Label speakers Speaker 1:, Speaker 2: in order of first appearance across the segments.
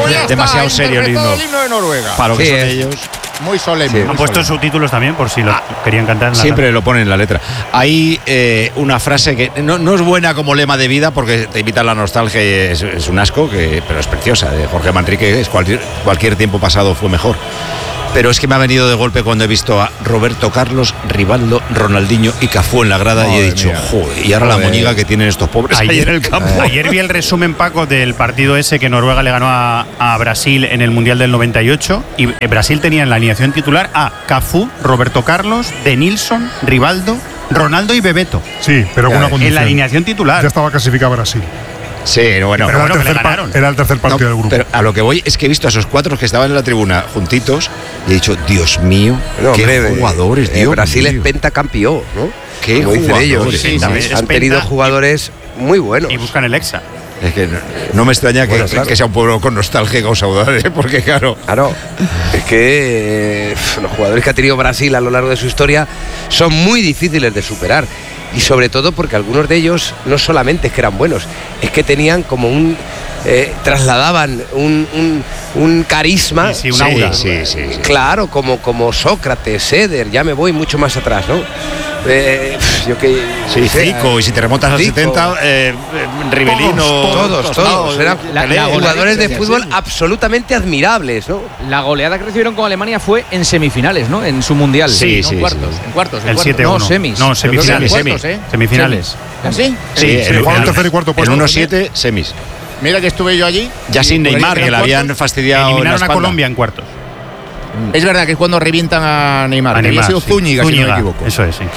Speaker 1: demasiado serio el himno
Speaker 2: de Noruega.
Speaker 1: para lo que son ellos.
Speaker 2: Muy solemne.
Speaker 3: Han puesto subtítulos también por si lo querían cantar en la
Speaker 1: Siempre lo ponen en la letra. Hay una frase que no es buena como lema de vida porque te invita a la nostalgia y es un asco, pero es preciosa. De Jorge Manrique, cualquier tiempo pasado fue mejor. Pero es que me ha venido de golpe cuando he visto a Roberto Carlos, Rivaldo, Ronaldinho y Cafú en la grada. Madre y he dicho, joder, y ahora la moñiga que tienen estos pobres ayer en el campo.
Speaker 3: Ayer vi el resumen, Paco, del partido ese que Noruega le ganó a Brasil en el Mundial del 98 y Brasil tenía en la alineación titular a Cafú, Roberto Carlos, Denilson, Rivaldo, Ronaldo y Bebeto.
Speaker 4: Sí, pero con una condición.
Speaker 3: En la alineación titular.
Speaker 4: Ya estaba clasificado Brasil.
Speaker 1: Sí, bueno,
Speaker 4: pero era el tercer partido del grupo.
Speaker 1: Pero a lo que voy es que he visto a esos cuatro que estaban en la tribuna juntitos y he dicho, Dios mío, qué jugadores, Dios
Speaker 5: Brasil
Speaker 1: mío.
Speaker 5: Es pentacampeón, ¿no?
Speaker 1: Qué
Speaker 5: como dicen ellos.
Speaker 3: Sí,
Speaker 5: Han tenido jugadores muy buenos.
Speaker 3: Y buscan el Hexa.
Speaker 1: Es que no me extraña que sea un pueblo con nostalgia y con saudade, porque claro.
Speaker 5: Es que los jugadores que ha tenido Brasil a lo largo de su historia son muy difíciles de superar. Y sobre todo porque algunos de ellos no solamente es que eran buenos, es que tenían como trasladaban un carisma.
Speaker 3: Sí, un aura.
Speaker 1: Sí.
Speaker 5: Claro, como Sócrates, Seder, ya me voy mucho más atrás, ¿no?
Speaker 1: Zico, y si te remontas al 70, Rivelino.
Speaker 5: Todos. Eran jugadores de fútbol absolutamente admirables, ¿no?
Speaker 6: La goleada que recibieron con Alemania fue en semifinales, ¿no? En su mundial.
Speaker 1: Sí.
Speaker 6: En cuartos.
Speaker 3: El 7-1.
Speaker 6: No, semis.
Speaker 3: No, semifinales.
Speaker 6: Semifinales.
Speaker 2: ¿Así?
Speaker 1: Sí,
Speaker 4: jugaron tercer y cuarto puesto.
Speaker 1: En 1-7, semis.
Speaker 2: Mira que estuve yo allí.
Speaker 1: Ya sin Neymar, que le habían fastidiado.
Speaker 3: Eliminaron a Colombia en cuartos.
Speaker 2: Es verdad que es cuando revientan a Neymar. Que había sido Zúñiga, si no me equivoco.
Speaker 3: Eso es, sí.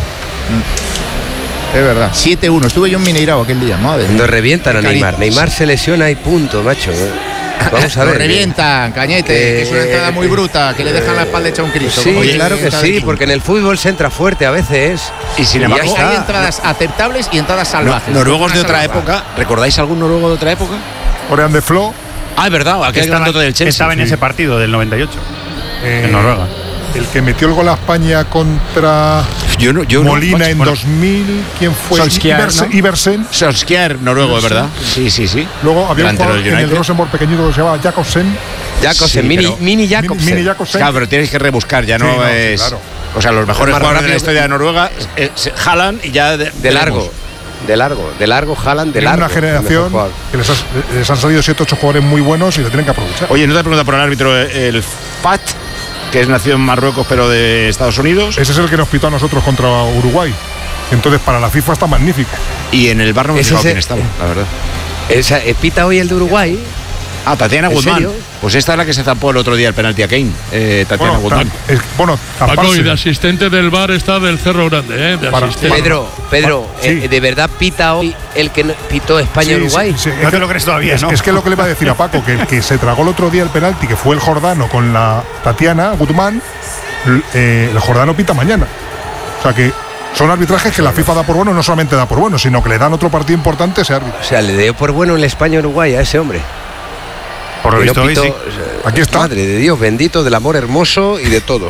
Speaker 2: Es verdad. 7-1. Estuve yo en Mineirao aquel día. Madre.
Speaker 5: Cuando revientan a Neymar. Neymar se lesiona y punto, macho. Vamos a ver.
Speaker 2: Lo revientan, Cañete. Que es una entrada muy bruta, que le dejan la espalda hecha a un Cristo.
Speaker 5: Sí, claro que sí, porque en el fútbol se entra fuerte a veces.
Speaker 1: Y sin embargo,
Speaker 2: hay entradas aceptables y entradas salvajes.
Speaker 1: Noruegos de otra época. ¿Recordáis algún noruego de otra época?
Speaker 4: Orean de Flo.
Speaker 1: Es verdad. Aquel grandote del Chelsea.
Speaker 3: Estaba en ese partido del 98. En Noruega.
Speaker 4: El que metió el gol a España contra Molina en 2000, ¿quién fue? Iversen.
Speaker 1: Solskjaer, noruego, ¿verdad? Sí.
Speaker 4: Luego había un jugador en el Rosenborg pequeñito que se llamaba Jakobsen.
Speaker 5: Mini Jakobsen.
Speaker 1: Claro, pero tienes que rebuscar, ya no es. Claro. O sea, los mejores jugadores de la historia de Noruega jalan y ya
Speaker 5: de largo. Haaland, de largo.
Speaker 4: Una generación que les han salido 7 o 8 jugadores muy buenos y lo tienen que aprovechar.
Speaker 1: Oye, no te pregunta por el árbitro, el FAT, que es nacido en Marruecos pero de Estados Unidos.
Speaker 4: Ese es el que nos pitó a nosotros contra Uruguay. Entonces para la FIFA está magnífico.
Speaker 1: Y en el bar no me he fijado quién estaba, la verdad.
Speaker 5: Pita hoy el de Uruguay.
Speaker 1: Tatiana Guzmán. Pues esta es la que se zampó el otro día el penalti a Kane. Tatiana Guzmán.
Speaker 7: Paco, y de asistente del bar está del Cerro Grande,
Speaker 5: Pedro, ¿de verdad pita hoy el que pitó España-Uruguay?
Speaker 4: Sí.
Speaker 3: No te lo crees todavía, ¿no?
Speaker 4: Es que lo que le iba a decir a Paco, que el que se tragó el otro día el penalti, que fue el Jordano con la Tatiana Guzmán, el Jordano pita mañana. O sea que son arbitrajes que la FIFA da por bueno, no solamente da por bueno, sino que le dan otro partido importante a ese árbitro.
Speaker 5: O sea, le dio por bueno el España-Uruguay a ese hombre.
Speaker 3: Por lo visto hoy sí.
Speaker 4: Aquí está.
Speaker 5: Madre de Dios, bendito del amor hermoso y de todo.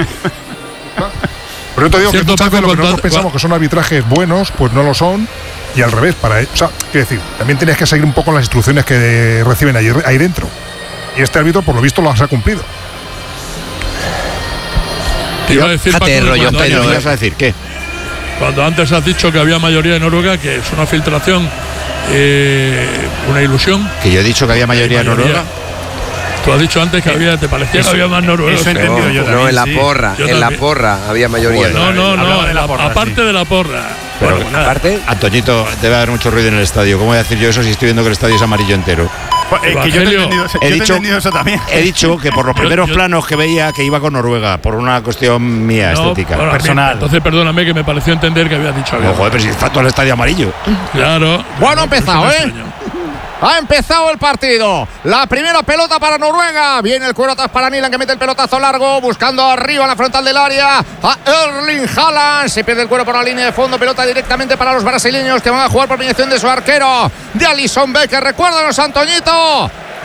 Speaker 4: Pero yo te digo que muchas veces lo que nosotros pensamos que son arbitrajes buenos, pues no lo son. Y al revés, quiero decir, también tienes que seguir un poco las instrucciones que reciben ahí dentro. Y este árbitro, por lo visto, las ha cumplido.
Speaker 7: Te iba a decir, Paco,
Speaker 1: ¿Qué vas a decir? ¿Qué?
Speaker 7: Cuando antes has dicho que había mayoría en Noruega, que es una filtración, una ilusión.
Speaker 1: Que yo he dicho que había mayoría en Noruega.
Speaker 7: Tú has dicho antes que te parecía que había más noruegos.
Speaker 3: Eso he entendido yo también.
Speaker 5: No, en la porra había mayoría.
Speaker 7: Aparte de la porra.
Speaker 1: Pero aparte, Antoñito, debe haber mucho ruido en el estadio. ¿Cómo voy a decir yo eso si estoy viendo que el estadio es amarillo entero?
Speaker 3: Que yo he entendido eso también.
Speaker 1: He dicho que por los primeros planos que veía que iba con Noruega, por una cuestión mía estética.
Speaker 3: Personal.
Speaker 7: Entonces, perdóname que me pareció entender que había dicho algo.
Speaker 1: No, joder, pero si está todo el estadio amarillo.
Speaker 7: Claro.
Speaker 2: Bueno, ha empezado, Ha empezado el partido. La primera pelota para Noruega. Viene el cuero atrás para Nilan, que mete el pelotazo largo, buscando arriba en la frontal del área a Erling Haaland. Se pierde el cuero por la línea de fondo. Pelota directamente para los brasileños, que van a jugar por mediación de su arquero, de Alisson Becker. Recuérdanos, Antoñito,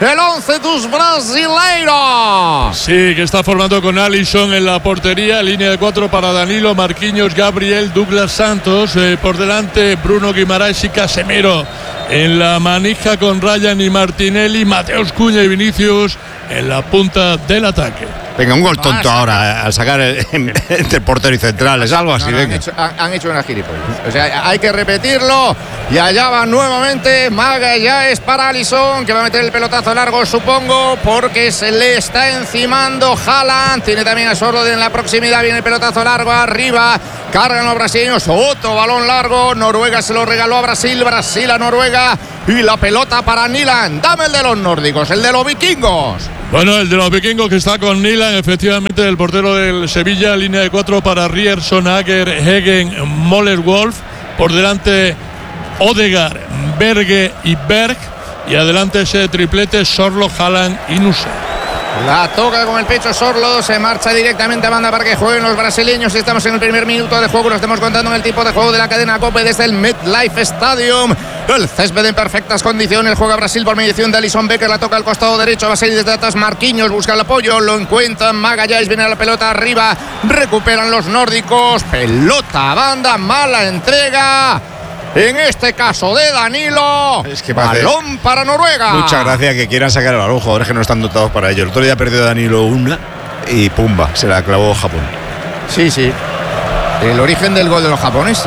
Speaker 2: el 11 dos brasileiros.
Speaker 7: Sí, que está formando con Alisson en la portería, línea de 4 para Danilo, Marquinhos, Gabriel, Douglas Santos, por delante Bruno Guimaraes y Casemiro en la manija con Ryan y Martinelli, Mateus Cunha y Vinicius en la punta del ataque.
Speaker 1: Venga, un gol tonto ahora al sacar entre portero y central, es algo así, venga.
Speaker 2: Han hecho una gilipollas. O sea, hay que repetirlo. Y allá va nuevamente Magallanes para Alisson, que va a meter el pelotazo largo, supongo, porque se le está encimando Haaland. Tiene también a Sorlo en la proximidad. Viene el pelotazo largo arriba. Cargan los brasileños. Otro balón largo. Noruega se lo regaló a Brasil. Brasil a Noruega. Y la pelota para Nilan. Dame el de los nórdicos, el de los vikingos.
Speaker 7: Bueno, el de los vikingos que está con Nilan, efectivamente, el portero del Sevilla, línea de 4 para Ryerson, Ager, Hegen, Moller-Wolf. Por delante Odegaard, Berge y Berg. Y adelante ese triplete, Sorlo, Haaland y Nusa.
Speaker 2: La toca con el pecho Sorlo, se marcha directamente a banda para que jueguen los brasileños. Estamos en el primer minuto de juego, lo estamos contando en el tipo de juego de la cadena COPE desde el MetLife Stadium. El césped en perfectas condiciones, juega Brasil por mediación de Alisson Becker, la toca al costado derecho, va a salir desde atrás Marquinhos, busca el apoyo, lo encuentran, Magallanes viene a la pelota arriba, recuperan los nórdicos, pelota a banda, mala entrega. En este caso de Danilo,
Speaker 1: es que
Speaker 2: balón para Noruega.
Speaker 1: Muchas gracias que quieran sacar a los jugadores que no están dotados para ello. El otro día perdió Danilo una y pumba, se la clavó Japón.
Speaker 2: Sí, el origen del gol de los japoneses.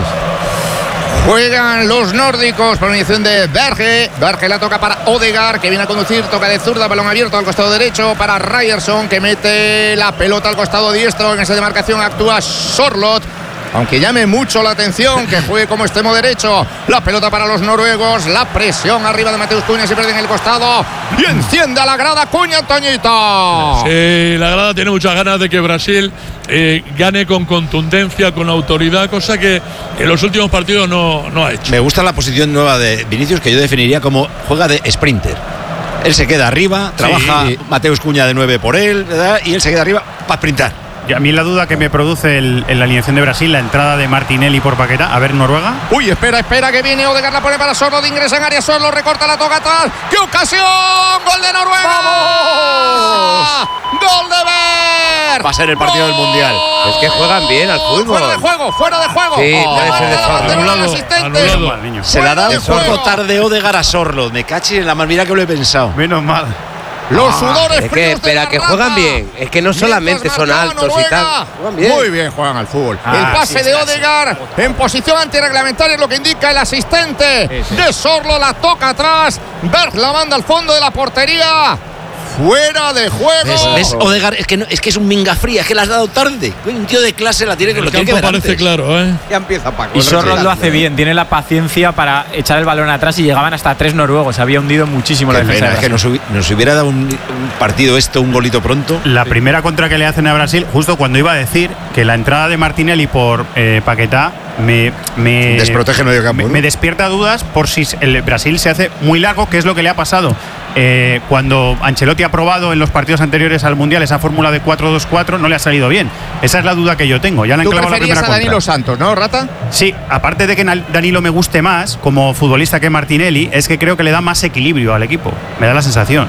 Speaker 2: Juegan los nórdicos por mediación de Berge. Berge la toca para Odegaard, que viene a conducir, toca de zurda, balón abierto al costado derecho para Ryerson, que mete la pelota al costado diestro. En esa demarcación actúa Sorloth, aunque llame mucho la atención que juegue como extremo derecho. La pelota para los noruegos, la presión arriba de Mateus Cunha, se pierde en el costado y enciende a la grada Cunha, Toñito.
Speaker 7: Sí, la grada tiene muchas ganas de que Brasil gane con contundencia, con autoridad, cosa que en los últimos partidos no ha hecho.
Speaker 1: Me gusta la posición nueva de Vinicius, que yo definiría como juega de sprinter. Él se queda arriba, trabaja Mateus Cunha de 9 por él, ¿verdad? Y él se queda arriba para sprintar.
Speaker 3: Y a mí la duda que me produce en la alineación de Brasil, la entrada de Martinelli por Paquetá. A ver, Noruega.
Speaker 2: Uy, espera, que viene Odegaard, la pone para Sorlo, ingresa en área, Sorlo recorta, la toca atrás. ¡Qué ocasión! ¡Gol de Noruega! ¡Vamos! ¡Gol de Berg!
Speaker 1: Va a ser el partido del Mundial.
Speaker 5: Es que juegan bien al fútbol.
Speaker 2: Fuera de juego.
Speaker 5: Sí, puede ser de Sorlo.
Speaker 7: Anulado.
Speaker 1: Se la da un poco tarde Odegaard a Sorlo. Me cachis en la mano, mira que lo he pensado.
Speaker 3: Menos mal.
Speaker 2: Los sudores
Speaker 5: es que espera, que juegan bien. Es que no solamente son altos y tal. Juegan bien.
Speaker 2: Muy bien juegan al fútbol. El pase de Odegaard en posición antirreglamentaria es lo que indica el asistente de Sorlo. La toca atrás. Berg la manda al fondo de la portería. Fuera de juego.
Speaker 1: ¿Ves? Odegaard es que es un minga fría, es que la has dado tarde. Un tío de clase la tiene que
Speaker 7: El
Speaker 1: lo tiene que
Speaker 7: campo
Speaker 1: ver
Speaker 7: parece
Speaker 1: antes.
Speaker 7: claro, ¿eh?
Speaker 2: Ya empieza Paco.
Speaker 8: Y Sorloth lo hace bien, tiene la paciencia para echar el balón atrás y llegaban hasta 3 noruegos. Había hundido muchísimo la
Speaker 1: Qué
Speaker 8: defensa.
Speaker 1: pena, es que nos hubiera dado un partido un golito pronto.
Speaker 3: La primera contra que le hacen a Brasil, justo cuando iba a decir que la entrada de Martinelli por Paquetá me
Speaker 1: desprotege el medio campo, ¿no?
Speaker 3: Me despierta dudas por si el Brasil se hace muy largo, que es lo que le ha pasado. Cuando Ancelotti ha probado en los partidos anteriores al Mundial esa fórmula de 4-2-4, no le ha salido bien. Esa es la duda que yo tengo. Ya le han clavado la primera
Speaker 2: a Danilo
Speaker 3: contra.
Speaker 2: Santos, ¿no, Rata?
Speaker 3: Sí, aparte de que Danilo me guste más como futbolista que Martinelli, es que creo que le da más equilibrio al equipo. Me da la sensación.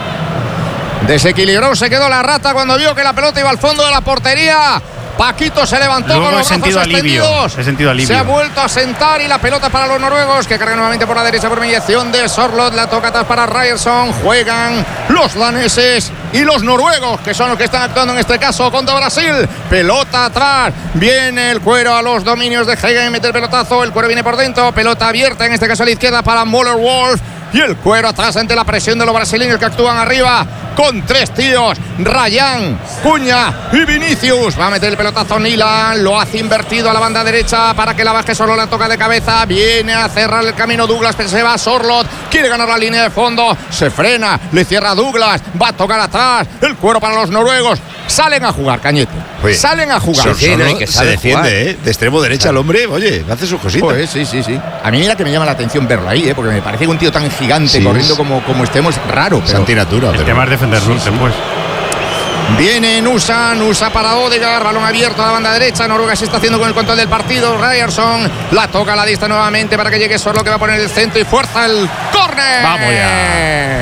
Speaker 2: Desequilibró, se quedó la Rata cuando vio que la pelota iba al fondo de la portería. Paquito se levantó
Speaker 3: Luego
Speaker 2: con los
Speaker 3: he sentido
Speaker 2: brazos
Speaker 3: alivio,
Speaker 2: extendidos.
Speaker 3: he sentido alivio.
Speaker 2: Se ha vuelto a sentar y la pelota para los noruegos, que cargan nuevamente por la derecha por mediación de Sorloth. La toca atrás para Ryerson. Juegan los daneses y los noruegos, que son los que están actuando en este caso contra Brasil. Pelota atrás. Viene el cuero a los dominios de Hegen. Mete el pelotazo. El cuero viene por dentro. Pelota abierta, en este caso a la izquierda para Moller-Wolf. Y el cuero atrás ante la presión de los brasileños que actúan arriba con 3 tíos. Ryan, Cunha y Vinicius. Va a meter el pelotazo Nilan. Lo hace invertido a la banda derecha para que la baje. Solo la toca de cabeza. Viene a cerrar el camino Douglas, pero se va Sorloth. Quiere ganar la línea de fondo. Se frena. Le cierra Douglas. Va a tocar atrás. El cuero para los noruegos. Salen a jugar, Cañete.
Speaker 1: Oye,
Speaker 2: salen a jugar.
Speaker 1: Se defiende, de extremo derecha el hombre. Oye, hace sus cositas.
Speaker 2: Pues, sí. A mí mira que me llama la atención verlo ahí, porque me parece que un tío tan gigante corriendo como estemos raro.
Speaker 1: Es antinatura.
Speaker 3: El tema es defenderlo después.
Speaker 2: Viene Nusa para Odegaard, balón abierto a la banda derecha. Noruega se está haciendo con el control del partido. Ryerson la toca a la lista nuevamente para que llegue Sorloth, que va a poner el centro y fuerza el córner.
Speaker 3: Vamos ya.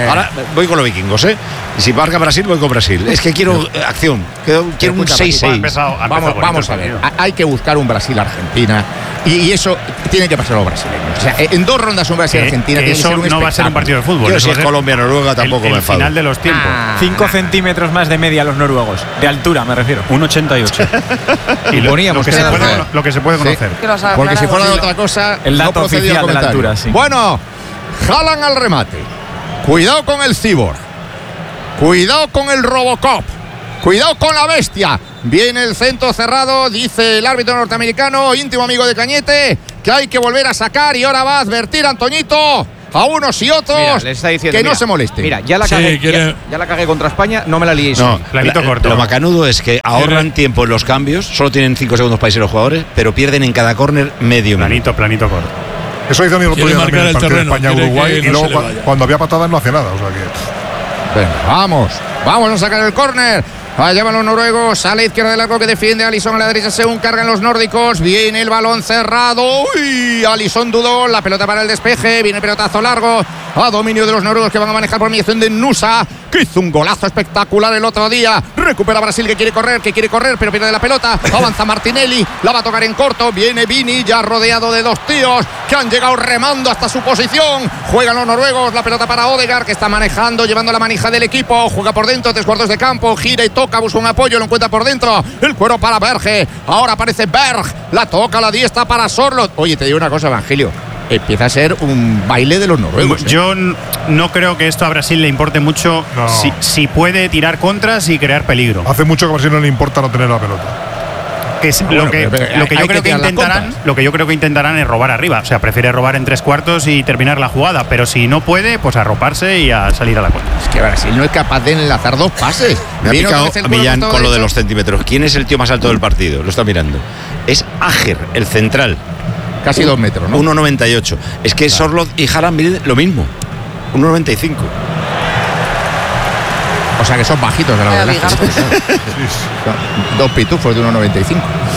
Speaker 1: Ahora voy con los vikingos, ¿eh? Y si marca Brasil, voy con Brasil. Es que quiero acción. Quiero un 6-6.
Speaker 2: Vamos a ver. Hay que buscar un Brasil-Argentina. Y eso tiene que pasar a los brasileños. O sea, en 2 rondas un Brasil-Argentina tiene que ser un
Speaker 3: no va a ser un partido de fútbol.
Speaker 1: Yo si es Colombia-Noruega tampoco me enfado.
Speaker 3: Final de los tiempos.
Speaker 8: 5 centímetros más de media los noruegos. De altura, me refiero.
Speaker 3: 1,88. Y lo que se puede conocer.
Speaker 2: Porque si fuera de otra cosa,
Speaker 8: el dato oficial de la altura, sí.
Speaker 2: Bueno, Haaland al remate. Cuidado con el Cyborg. Cuidado con el Robocop. Cuidado con la bestia. Viene el centro cerrado, dice el árbitro norteamericano, íntimo amigo de Cañete, que hay que volver a sacar y ahora va a advertir a Antoñito a unos y otros.
Speaker 6: Mira, le está diciendo,
Speaker 2: que no se moleste.
Speaker 6: Mira, ya la cagué, ya la cagué contra España, no me la liéis.
Speaker 1: No,
Speaker 3: planito corto.
Speaker 1: Lo macanudo es que ahorran tiempo en los cambios, solo tienen 5 segundos para irse los jugadores, pero pierden en cada córner medio minuto.
Speaker 3: Planito corto.
Speaker 4: Eso hizo mi otro día también en el partido de España-Uruguay y
Speaker 7: no
Speaker 4: luego cuando había patadas no hacía nada. O sea que...
Speaker 2: Venga, vamos a sacar el córner. Allá van los noruegos, a la izquierda del arco que defiende Alisson, a la derecha según cargan los nórdicos. Viene el balón cerrado. Uy, Alisson dudó, la pelota para el despeje. Viene el pelotazo largo a dominio de los noruegos que van a manejar por mediación de Nusa, que hizo un golazo espectacular el otro día. Recupera Brasil que quiere correr, pero pierde la pelota. Avanza Martinelli, la va a tocar en corto. Viene Vini, ya rodeado de 2 tíos que han llegado remando hasta su posición. Juegan los noruegos, la pelota para Odegaard, que está manejando, llevando la manija del equipo. Juega por dentro, 3 cuartos de campo, gira y toca, busca un apoyo, lo encuentra por dentro. El cuero para Berge, ahora aparece Berg, la toca a la diestra para Sorloth. Oye, te digo una cosa, Evangelio. Empieza a ser un baile de los noruegos.
Speaker 3: Yo no creo que esto a Brasil le importe mucho.
Speaker 4: No.
Speaker 3: Si puede tirar contras y crear peligro.
Speaker 4: Hace mucho que a Brasil no le importa no tener la pelota.
Speaker 3: Que es lo que yo creo que intentarán es robar arriba. O sea, prefiere robar en 3 cuartos y terminar la jugada. Pero si no puede, pues arroparse y a salir a la contra.
Speaker 2: Es que Brasil no es capaz de enlazar 2 pases.
Speaker 1: Me ha picado a Millán con lo de los centímetros. ¿Quién es el tío más alto del partido? Lo está mirando. Es Ajer, el central.
Speaker 2: Casi 2 metros, ¿no?
Speaker 1: 1,98. Es que Sorloth y Haaland miden lo mismo. 1,95.
Speaker 2: O sea que son bajitos de la verdad. 2 pitufos de 1,95.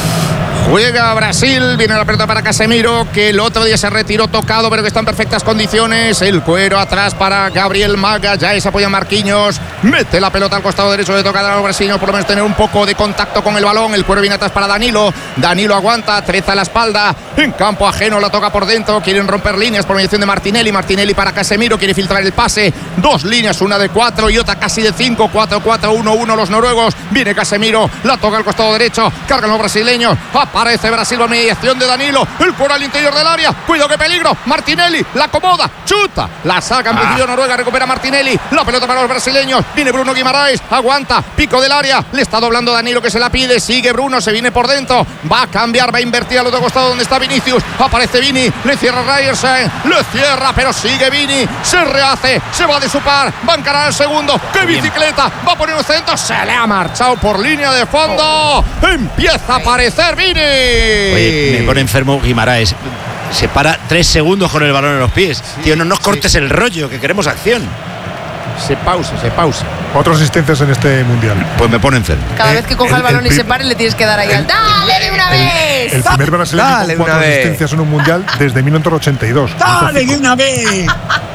Speaker 2: Juega Brasil, viene la pelota para Casemiro, que el otro día se retiró tocado, pero que está en perfectas condiciones. El cuero atrás para Gabriel Maga, ya se apoya Marquinhos, mete la pelota al costado derecho de tocar a los brasileños, por lo menos tener un poco de contacto con el balón. El cuero viene atrás para Danilo, Danilo aguanta, treza la espalda, en campo ajeno la toca por dentro, quieren romper líneas por mediación de Martinelli, Martinelli para Casemiro, quiere filtrar el pase, 2 líneas, una de 4 y otra casi de 5, 4-4-1-1 los noruegos. Viene Casemiro, la toca al costado derecho, cargan los brasileños, aparece Brasil por mediación de Danilo, el cuero al interior del área, cuidado que peligro, Martinelli, la acomoda, chuta, la saca en principio Noruega, recupera Martinelli, la pelota para los brasileños, viene Bruno Guimaraes, aguanta, pico del área, le está doblando Danilo que se la pide, sigue Bruno, se viene por dentro, va a cambiar, va a invertir al otro costado donde está Vinicius, aparece Vini, le cierra Ryerson, le cierra, pero sigue Vini, se rehace, se va de su par, va a encarar al segundo, ¡qué bicicleta! Va a poner un centro, se le ha marchado por línea de fondo, empieza a aparecer Vini.
Speaker 1: Oye, me pone enfermo Guimaraes. Se para 3 segundos con el balón en los pies. Tío, no nos cortes el rollo, que queremos acción.
Speaker 2: Se pausa.
Speaker 4: 4 asistencias en este mundial.
Speaker 1: Pues me pone enfermo.
Speaker 9: Cada vez que coja el balón y se pare, le tienes que dar ahí al ¡dale de una vez!
Speaker 4: El primer brasileño con 4 asistencias en un mundial desde 1982.
Speaker 10: ¡Dale de una vez!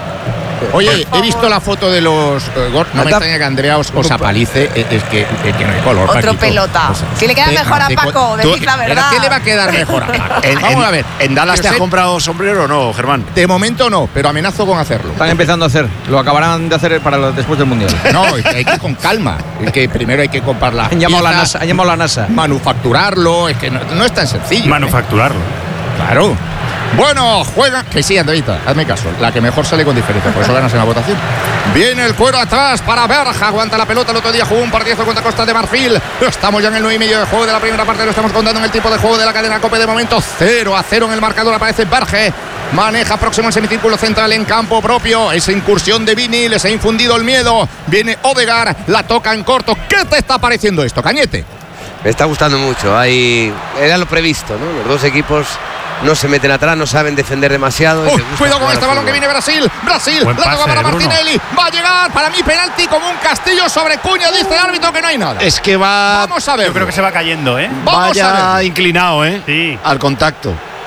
Speaker 2: Oye, he visto la foto de los no me extraña que Andrea os apalice, es que no hay color.
Speaker 9: Otro
Speaker 2: Paquito.
Speaker 9: pelota.
Speaker 2: O sea,
Speaker 9: Si le queda mejor a Paco, decid la verdad.
Speaker 2: ¿Qué le va a quedar mejor a Paco? Vamos a ver.
Speaker 1: ¿En Dallas te has comprado sombrero o no, Germán?
Speaker 2: De momento no, pero amenazo con hacerlo.
Speaker 6: Están empezando a hacer, lo acabarán de hacer para después del Mundial.
Speaker 2: No, es que hay que ir con calma. Es que primero hay que comprar la
Speaker 6: Han llamado a la NASA.
Speaker 2: Manufacturarlo, es que no es tan sencillo.
Speaker 3: Manufacturarlo.
Speaker 2: Claro. Bueno, juega. Que sí, Andreita, hazme caso. La que mejor sale con diferencia, por eso ganas en la votación. Viene el cuero atrás para Berja. Aguanta la pelota. El otro día jugó un partidazo contra Costa de Marfil. Estamos ya en el 9,5 de juego de la primera parte. Lo estamos contando en el tipo de juego de la cadena Cope. De momento 0-0 en el marcador. Aparece Berge. Maneja próximo al semicírculo central en campo propio. Esa incursión de Vini les ha infundido el miedo. Viene Odegaard. La toca en corto. ¿Qué te está pareciendo esto, Cañete?
Speaker 5: Me está gustando mucho. Era lo previsto, ¿no? Los dos equipos no se meten atrás, no saben defender demasiado.
Speaker 2: Cuidado con este balón que viene Brasil. La toca para Martinelli. Va a llegar, para mí, penalti como un castillo sobre Cuña. Dice el árbitro que no hay nada.
Speaker 1: Es que va.
Speaker 2: Vamos a ver.
Speaker 3: Yo creo que se va cayendo, ¿eh?
Speaker 2: Vamos
Speaker 1: Vaya
Speaker 2: a ver.
Speaker 1: inclinado, ¿eh?
Speaker 3: Sí.
Speaker 1: Al contacto.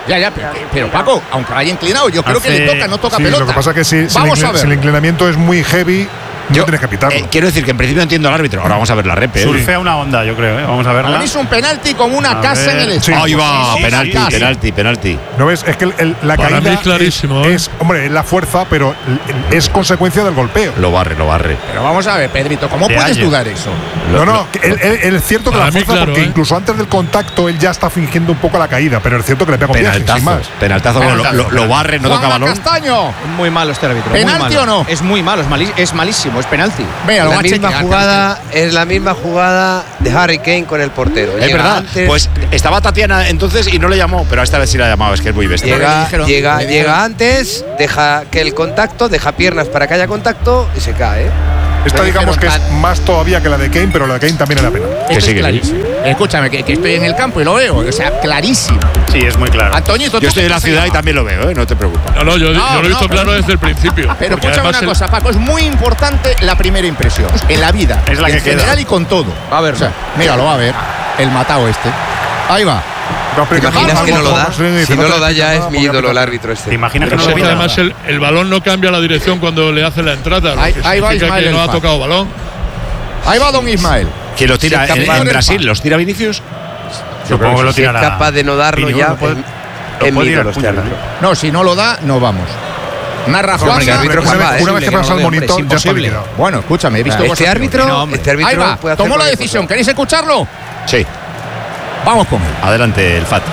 Speaker 2: Ya, pero Paco, aunque vaya inclinado, yo creo que le toca, no toca
Speaker 4: Sí,
Speaker 2: pelota.
Speaker 4: lo que pasa es que si el inclinamiento es muy heavy, no tienes que pitarlo.
Speaker 1: Quiero decir que en principio entiendo al árbitro. Ahora vamos a ver la rep.
Speaker 3: Surfea una onda, yo creo. Vamos a verla.
Speaker 2: Para mí es un penalti con una casa en el estadio.
Speaker 1: Ahí va,
Speaker 4: Sí,
Speaker 1: penalti.
Speaker 4: ¿No ves? Es que la
Speaker 7: Para
Speaker 4: caída
Speaker 7: mí es clarísimo,
Speaker 4: hombre, es la fuerza, pero es consecuencia del golpeo.
Speaker 1: Lo barre.
Speaker 2: Pero vamos a ver, Pedrito, ¿cómo
Speaker 3: De
Speaker 2: puedes
Speaker 3: Ayer.
Speaker 2: dudar eso?
Speaker 4: No, es cierto que
Speaker 7: Para
Speaker 4: la
Speaker 7: mí,
Speaker 4: fuerza,
Speaker 7: claro,
Speaker 4: porque incluso antes del contacto él ya está fingiendo un poco la caída, pero es cierto que le pega un viaje, sin más.
Speaker 1: Penaltazo. Lo barre, no toca
Speaker 2: Juanma
Speaker 1: balón.
Speaker 2: Castaño.
Speaker 6: Muy malo este árbitro.
Speaker 2: ¿Penalti
Speaker 6: muy malo.
Speaker 2: o no?
Speaker 6: Es muy malo, es malísimo, es penalti.
Speaker 2: Venga, lo va a chequear.
Speaker 5: Es la misma jugada de Harry Kane con el portero.
Speaker 1: Es
Speaker 5: Llega
Speaker 1: verdad.
Speaker 5: antes,
Speaker 1: Pues estaba Tatiana entonces y no le llamó, pero esta vez sí la ha llamado. Es que es muy bestia.
Speaker 5: llega antes, deja que el contacto, deja piernas para que haya contacto y se cae.
Speaker 4: Esta digamos que es más todavía que la de Kane, pero la de Kane también era penal.
Speaker 2: Esto
Speaker 1: sí,
Speaker 2: es
Speaker 1: que
Speaker 2: clarísimo. Escúchame, que estoy en el campo y lo veo. O sea, clarísimo.
Speaker 3: Sí, es muy claro.
Speaker 2: Antoñito,
Speaker 1: Yo estoy en la ciudad y también lo veo, no te preocupes.
Speaker 7: No, yo lo he visto
Speaker 2: pero-
Speaker 7: claro desde el principio.
Speaker 2: Pero
Speaker 7: Porque
Speaker 2: escúchame
Speaker 7: además
Speaker 2: una cosa, Paco, es muy importante la primera impresión en la vida.
Speaker 3: Es la que
Speaker 2: en
Speaker 3: queda.
Speaker 2: general y con todo.
Speaker 6: A ver,
Speaker 2: O sea, mira, lo va a ver. El matado este. Ahí va.
Speaker 5: ¿Te imaginas que no lo da? Si no lo da ya es mi ídolo el árbitro este.
Speaker 3: ¿Te imaginas que
Speaker 7: Pero
Speaker 3: no lo
Speaker 7: porque
Speaker 3: pita?
Speaker 7: además el balón no cambia la dirección cuando le hace la entrada. Lo
Speaker 2: Ahí-
Speaker 7: que
Speaker 2: ahí va
Speaker 7: significa
Speaker 2: Ismael
Speaker 7: que no
Speaker 2: El
Speaker 7: ha
Speaker 2: Fat.
Speaker 7: tocado balón.
Speaker 2: Ahí va don Ismael.
Speaker 1: ¿Quién lo tira
Speaker 5: Sí, capaz
Speaker 1: en
Speaker 5: de-
Speaker 1: Brasil? ¿Los tira Vinicius?
Speaker 3: Supongo que lo
Speaker 5: Si es
Speaker 3: tirará.
Speaker 5: capaz de no darlo
Speaker 3: Vini,
Speaker 5: ya,
Speaker 3: lo puede-
Speaker 5: pues,
Speaker 3: lo
Speaker 5: es mi
Speaker 3: puede tirar
Speaker 5: ídolo este
Speaker 3: puño,
Speaker 5: árbitro.
Speaker 2: No, si no lo da, no vamos. Narra
Speaker 5: Hombre,
Speaker 2: Juan.
Speaker 5: que árbitro
Speaker 4: Una
Speaker 5: capaz,
Speaker 4: vez, una vez que pasa al monitor, ya está
Speaker 6: imposible.
Speaker 4: liquidado.
Speaker 2: Bueno, escúchame, he visto
Speaker 5: Este árbitro,
Speaker 2: Ahí va,
Speaker 5: puede hacer
Speaker 2: tomó la
Speaker 5: cualquier
Speaker 2: decisión.
Speaker 5: cosa.
Speaker 2: ¿Queréis escucharlo?
Speaker 1: Sí.
Speaker 2: Vamos con él.
Speaker 1: Adelante, el FAT.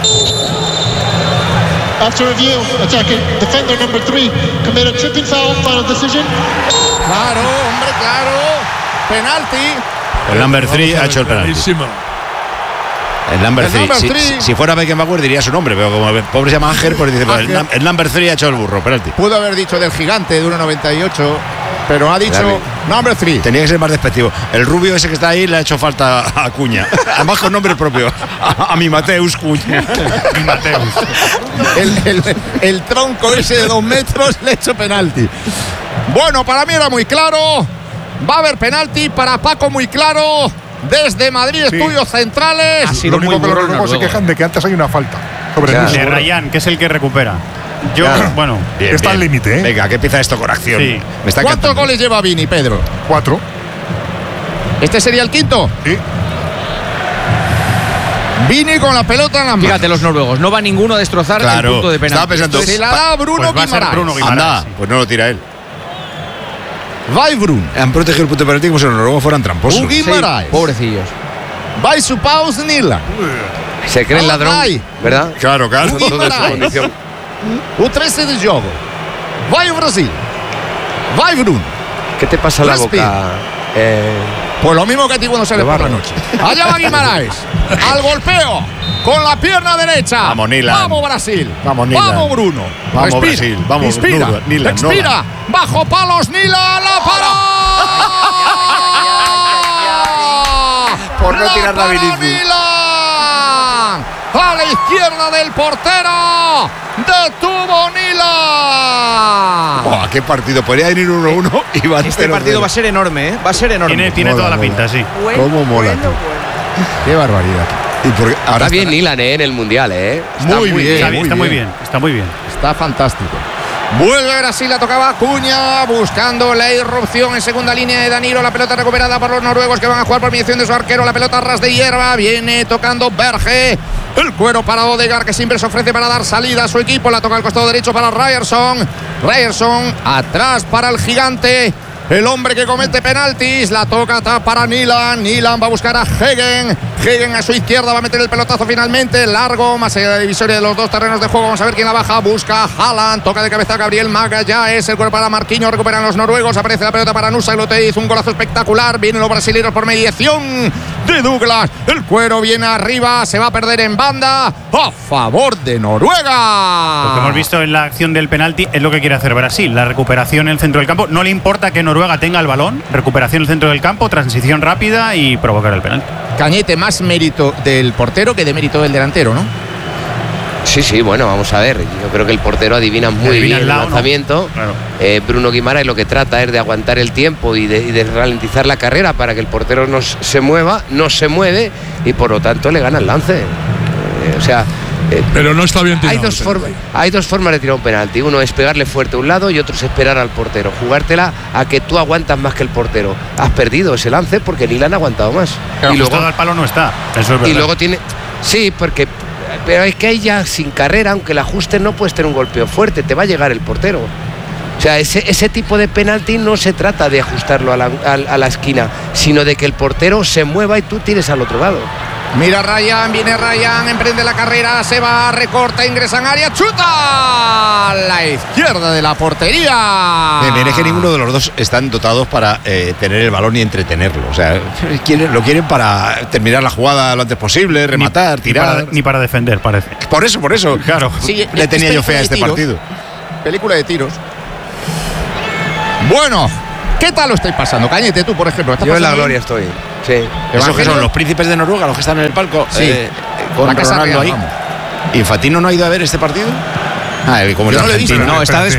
Speaker 10: After review, attacking defender number 3 committed tripping foul. Final decision.
Speaker 2: Claro, hombre, claro. Penalti.
Speaker 1: El number 3 ha hecho el penalti.
Speaker 7: Clarísimo.
Speaker 1: El number
Speaker 2: El
Speaker 1: 3.
Speaker 2: number
Speaker 1: Si,
Speaker 2: three.
Speaker 1: si fuera Beckenbauer diría su nombre, pero como el pobre se llama Ángel, pues dice, pues,
Speaker 2: Ángel.
Speaker 1: el number 3 ha hecho el burro, penalti.
Speaker 2: Pudo haber dicho del gigante de 1,98, pero ha dicho
Speaker 5: Dale.
Speaker 2: number 3.
Speaker 1: Tenía que ser más despectivo. El rubio ese que está ahí le ha hecho falta a Cuña. Además con nombre propio. A mi Mateus Cuña.
Speaker 3: Mi Mateus.
Speaker 2: El tronco ese de 2 metros le ha hecho penalti. Bueno, para mí era muy claro. Va a haber penalti para Paco, muy claro. Desde Madrid,
Speaker 4: Sí.
Speaker 2: Estudios Centrales.
Speaker 6: Ha sido
Speaker 4: Lo único
Speaker 6: muy
Speaker 4: que los
Speaker 6: burro el
Speaker 4: noruegos se
Speaker 6: noruego.
Speaker 4: quejan de que antes hay una falta sobre
Speaker 5: Ya.
Speaker 4: el
Speaker 3: De
Speaker 4: mismo.
Speaker 3: Ryan, que es el que recupera. Yo, bueno,
Speaker 1: Bien,
Speaker 4: Está al
Speaker 1: bien.
Speaker 4: límite, ¿eh?
Speaker 1: Venga, que empieza esto con acción.
Speaker 3: Sí.
Speaker 1: Me está
Speaker 2: ¿Cuántos
Speaker 1: encantando.
Speaker 2: goles lleva Vini, Pedro?
Speaker 4: 4.
Speaker 2: Este sería el quinto.
Speaker 4: Sí.
Speaker 2: Vini con la pelota en las manos.
Speaker 6: Fíjate los noruegos, no va ninguno a destrozar el
Speaker 1: Claro,
Speaker 6: punto de penalti.
Speaker 1: estaba pensando,
Speaker 2: Se la da Bruno
Speaker 3: pues va a ser
Speaker 2: Guimaraes.
Speaker 3: Bruno Guimaraes.
Speaker 1: Anda,
Speaker 3: sí.
Speaker 1: pues no lo tira él.
Speaker 2: Va Brun.
Speaker 1: Han protegido el punto de penalti como si los noruegos fueran tramposos.
Speaker 2: Ugi
Speaker 6: Sí,
Speaker 2: Guimaraes.
Speaker 6: pobrecillos.
Speaker 2: Va su paus Nila.
Speaker 5: Se cree el ladrón,
Speaker 2: Ay.
Speaker 5: ¿verdad?
Speaker 1: Claro, claro.
Speaker 2: Ugi
Speaker 5: Todo de su
Speaker 2: Guimaraes.
Speaker 5: condición.
Speaker 2: O 13 de jogo. Vai o Brasil. Vai Bruno.
Speaker 5: ¿Qué te pasa en la
Speaker 2: Respira.
Speaker 5: boca?
Speaker 2: Pues lo mismo que a ti cuando sales
Speaker 5: Lo
Speaker 2: por la
Speaker 5: barro.
Speaker 2: noche. Allá va Guimaraes. Al golpeo. Con la pierna derecha.
Speaker 1: Vamos, Nilan.
Speaker 2: Vamos, Brasil.
Speaker 1: Vamos, Nilan.
Speaker 2: Vamos, Bruno.
Speaker 1: Vamos,
Speaker 2: Respira.
Speaker 1: Brasil. Vamos,
Speaker 2: Inspira.
Speaker 1: Nilan,
Speaker 2: Expira.
Speaker 1: Nolan.
Speaker 2: Bajo palos, Nilan. La para.
Speaker 1: Por no tirar la
Speaker 2: para
Speaker 1: Vinicius.
Speaker 2: Nilan. A la izquierda del portero. Detuvo Nilan.
Speaker 1: Buah, qué partido. Podría venir 1-1 y va a
Speaker 6: Este partido va a ser enorme, ¿eh? Va a ser enorme.
Speaker 3: tiene
Speaker 1: Mola,
Speaker 3: toda la
Speaker 1: mola.
Speaker 3: pinta, sí.
Speaker 1: ¿Cómo mola?
Speaker 2: Qué barbaridad.
Speaker 1: Y porque ahora
Speaker 5: Está bien Nilan, en el Mundial,
Speaker 2: Muy bien.
Speaker 3: Está muy bien, está muy bien.
Speaker 2: Está fantástico. Vuelve Brasil, la tocaba Acuña, buscando la irrupción en segunda línea de Danilo. La pelota recuperada por los noruegos que van a jugar por mediación de su arquero. La pelota a ras de hierba, viene tocando Berge. El cuero para Odegaard, que siempre se ofrece para dar salida a su equipo. La toca al costado derecho para Ryerson. Ryerson atrás para el gigante. El hombre que comete penaltis, la toca para Nilan. Nilan va a buscar a Hegen. Hegen a su izquierda va a meter el pelotazo finalmente. Largo, más allá de la divisoria de los dos terrenos de juego. Vamos a ver quién la baja. Busca a Haaland. Toca de cabeza a Gabriel Magallanes. El cuerpo para Marquinhos. Recuperan los noruegos. Aparece la pelota para Nusa Gloteiz. Un golazo espectacular. Vienen los brasileños por mediación de Douglas. El cuero viene arriba. Se va a perder en banda. A favor de Noruega.
Speaker 3: Lo que hemos visto en la acción del penalti es lo que quiere hacer Brasil. La recuperación en el centro del campo. No le importa que Noruega tenga el balón. Recuperación en el centro del campo, transición rápida y provocar el penalti.
Speaker 2: Cañete, más mérito del portero que de mérito del delantero, ¿no?
Speaker 5: Sí, bueno, vamos a ver. Yo creo que el portero adivina muy
Speaker 3: Adivina
Speaker 5: bien
Speaker 3: el lado,
Speaker 5: el lanzamiento.
Speaker 3: ¿no? Claro.
Speaker 5: Bruno Guimaraes lo que trata es de aguantar el tiempo y de ralentizar la carrera para que el portero no se mueva, no se mueve y por lo tanto le gana el lance. O sea,
Speaker 7: Pero no está bien tirado.
Speaker 5: Hay dos formas de tirar un penalti. Uno es pegarle fuerte a un lado y otro es esperar al portero. Jugártela a que tú aguantas más que el portero. Has perdido ese lance porque Nilan ha aguantado más.
Speaker 3: Pero y luego al palo no está. Eso es verdad.
Speaker 5: Y luego tiene... Sí, porque... Pero es que ahí ya sin carrera, aunque la ajuste, no puedes tener un golpeo fuerte. Te va a llegar el portero. O sea, ese tipo de penalti no se trata de ajustarlo a la esquina, sino de que el portero se mueva y tú tires al otro lado.
Speaker 2: Mira Ryan, viene Ryan, emprende la carrera, se va, recorta, ingresa en área, chuta a la izquierda de la portería.
Speaker 1: Es que ninguno de los dos están dotados para tener el balón y entretenerlo. O sea, lo quieren para terminar la jugada lo antes posible, rematar, tirar.
Speaker 3: Ni para defender, parece.
Speaker 1: Por eso.
Speaker 3: Claro.
Speaker 2: Sí,
Speaker 1: le tenía yo fe a este partido.
Speaker 2: Película de tiros. Bueno, ¿qué tal lo estáis pasando? Cañete, tú, por ejemplo.
Speaker 5: Yo en la gloria estoy. Sí.
Speaker 1: ¿Esos que son los príncipes de Noruega, los que están en el palco?
Speaker 2: Sí.
Speaker 1: Con Ronaldo ahí. ¿Y Fatino no ha ido a ver este partido? Como
Speaker 2: yo no lo he visto.
Speaker 6: No, está